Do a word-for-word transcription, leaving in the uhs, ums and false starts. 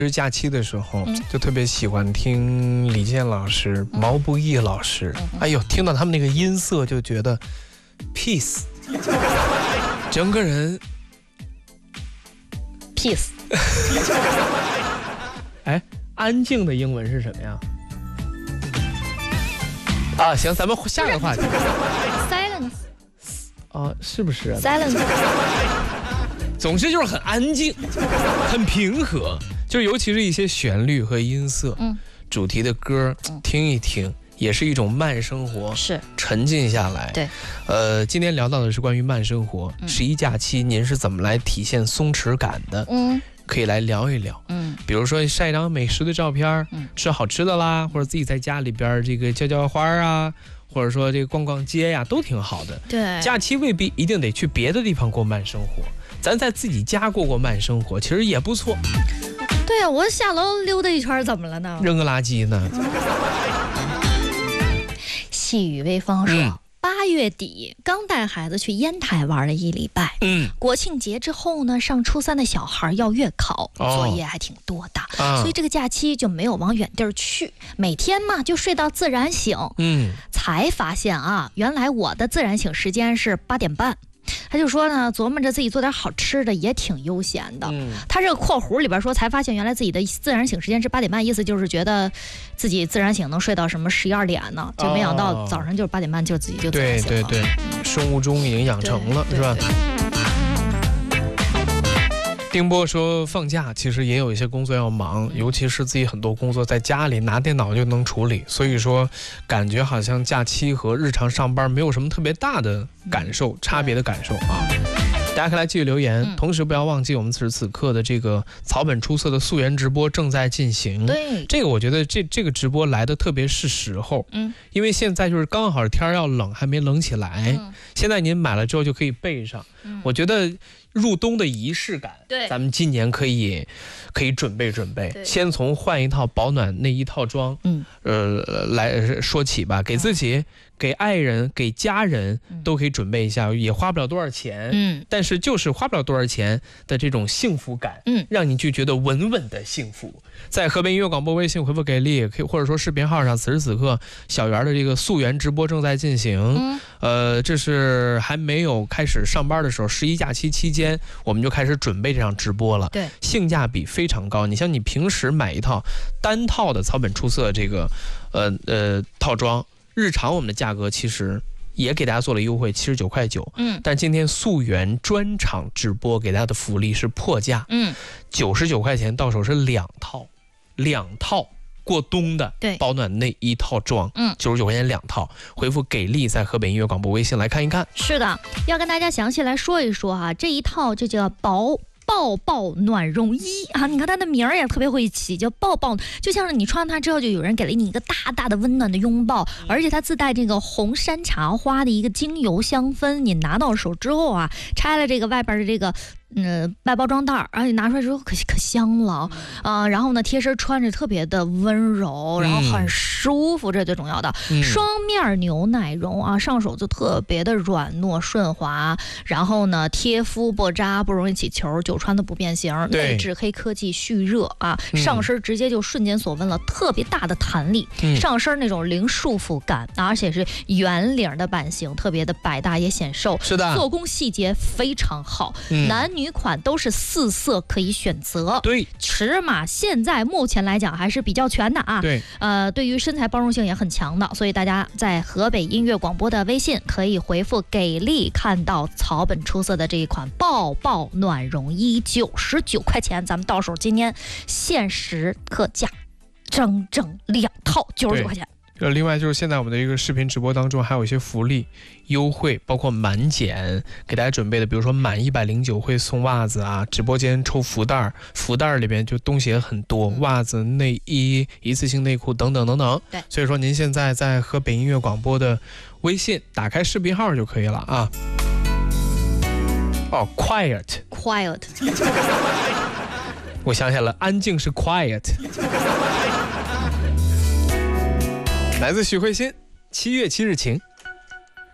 是假期的时候，嗯、就特别喜欢听李健老师、嗯、毛不易老师。嗯、哎呦，听到他们那个音色就觉得 peace， 整个人 peace。 哎，安静的英文是什么呀？啊，行，咱们下一个话题。 silence。 啊，是不是、啊、 ？silence。 总之就是很安静，很平和。就是尤其是一些旋律和音色，嗯，主题的歌，嗯、听一听，也是一种慢生活， 是沉浸下来。 对， 呃，今天聊到的是关于慢生活。嗯、十一假期，您是怎么来体现松弛感的？嗯，可以来聊一聊。嗯，比如说晒一张美食的照片，嗯，吃好吃的啦，或者自己在家里边这个浇浇花啊，或者说这个逛逛街呀，都挺好的。 对， 假期未必一定得去别的地方过慢生活，咱在自己家过过慢生活，其实也不错。 对呀、啊，我下楼溜达一圈怎么了呢？ 扔个垃圾呢？ 细雨微风说。嗯八月底刚带孩子去烟台玩了一礼拜，嗯，国庆节之后呢，上初三的小孩要月考，哦、作业还挺多的，啊、所以这个假期就没有往远地儿去，每天嘛就睡到自然醒，嗯，才发现啊，原来我的自然醒时间是八点半。他就说呢，琢磨着自己做点好吃的也挺悠闲的。嗯、他这个括弧里边说，才发现原来自己的自然醒时间是八点半，意思就是觉得自己自然醒能睡到什么十一二点呢，就没想到早上就是八点半就自己就自然醒了。 对对对，生物钟已经养成了，是吧？丁波说，放假其实也有一些工作要忙，尤其是自己很多工作在家里拿电脑就能处理，所以说感觉好像假期和日常上班没有什么特别大的感受、嗯、差别的感受啊。大家可以来继续留言、嗯、同时不要忘记我们此时此刻的这个草本出色的素颜直播正在进行。 对， 这个我觉得这这个直播来的特别是时候，嗯，因为现在就是刚好天要冷还没冷起来、嗯、现在您买了之后就可以备上、嗯、我觉得入冬的仪式感， 对， 咱们今年可以可以准备准备，先从换一套保暖内衣套装，嗯，呃，来说起吧，给自己、嗯、给爱人、给家人都可以准备一下，也花不了多少钱，嗯，但是就是花不了多少钱的这种幸福感，嗯，让你就觉得稳稳的幸福。在河北音乐广播微信回复给力，可以或者说视频号上，此时此刻小圆的这个素颜直播正在进行，嗯，呃，这是还没有开始上班的时候，十一假期期间。我们就开始准备这场直播了， 对， 性价比非常高。你像你平时买一套单套的草本出色这个呃呃套装，日常我们的价格其实也给大家做了优惠，七十九块九，嗯，但今天素颜专场直播给大家的福利是破价，嗯，九十九块钱到手是两套，两套。过冬的保暖内衣套装，嗯，九十九块钱两套，回复给力，在河北音乐广播微信来看一看。 是的，要跟大家详细来说一说哈，这一套就叫薄抱抱暖绒衣啊，你看它的名儿也特别会起，叫抱抱，就像是你穿它之后，就有人给了你一个大大的温暖的拥抱，而且它自带这个红山茶花的一个精油香氛，你拿到手之后啊，拆了这个外边的这个。嗯，外包装袋，而且拿出来之后可可香了，啊、呃，然后呢，贴身穿着特别的温柔，然后很舒服，嗯、这最重要的。嗯、双面牛奶绒啊，上手就特别的软糯顺滑，然后呢，贴肤不扎，不容易起球，久穿的不变形，内置黑科技蓄热啊，上身直接就瞬间锁温了，特别大的弹力，嗯、上身那种零束缚感，而且是圆领的版型，特别的百搭也显瘦， 是的， 做工细节非常好，嗯、男女。女款都是四色可以选择， 对， 尺码现在目前来讲还是比较全的啊， 对， 呃，对于身材包容性也很强的，所以大家在河北音乐广播的微信可以回复给力，看到草本出色的这一款抱抱暖绒衣，九十九块钱，咱们到手今天限时特价，整整两套九十九块钱。 呃，另外就是现在我们的一个视频直播当中还有一些福利优惠，包括满减给大家准备的，比如说满一百零九会送袜子啊，直播间抽福袋，福袋里边就东西也很多，嗯、袜子、内衣、一次性内裤等等等等。 对， 所以说您现在在河北音乐广播的微信打开视频号就可以了啊。哦 ，quiet quiet， 我想起来了，安静是 quiet。来自许慧欣，七月七日晴。